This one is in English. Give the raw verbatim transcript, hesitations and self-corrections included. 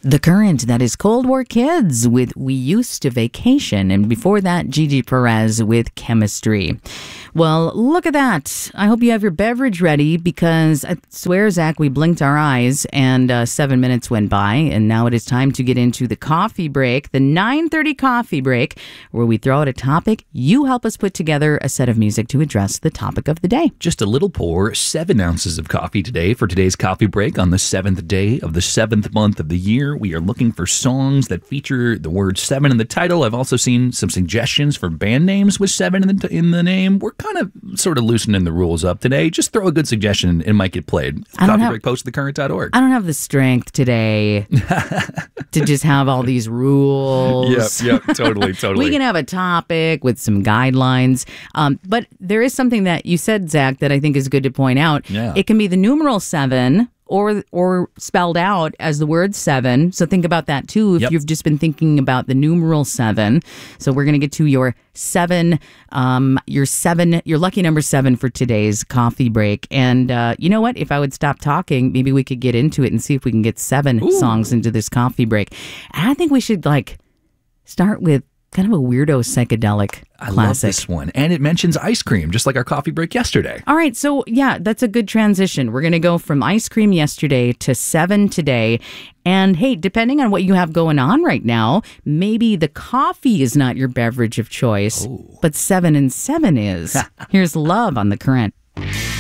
The Current, that is Cold War Kids with We Used to Vacation, and before that, Gigi Perez with Chemistry. Well, look at that. I hope you have your beverage ready, because I swear, Zach, we blinked our eyes and uh, seven minutes went by, and now it is time to get into the coffee break, the nine thirty coffee break, where we throw out a topic. You help us put together a set of music to address the topic of the day. Just a little pour, seven ounces of coffee today for today's coffee break on the seventh day of the seventh month of the year. We are looking for songs that feature the word seven in the title. I've also seen some suggestions for band names with seven in the, in the name. We're kind of sort of loosening the rules up today. Just throw a good suggestion and it might get played. Coffee break post at the current dot org. I don't have the strength today to just have all these rules. Yep, yep, totally, totally. We can have a topic with some guidelines. Um, but there is something that you said, Zach, that I think is good to point out. Yeah. It can be the numeral seven, or or spelled out as the word seven. So think about that too if Yep. you've just been thinking about the numeral seven. So we're going to get to your seven, um, your seven, your lucky number seven for today's coffee break. And uh, you know what? If I would stop talking, maybe we could get into it and see if we can get seven Ooh. songs into this coffee break. And I think we should like start with kind of a weirdo psychedelic I love classic. this one. And it mentions ice cream, just like our coffee break yesterday. All right, so yeah, that's a good transition. We're going to go from ice cream yesterday to seven today. And hey, depending on what you have going on right now, maybe the coffee is not your beverage of choice, Oh. but seven and seven is. Here's Love on The Current.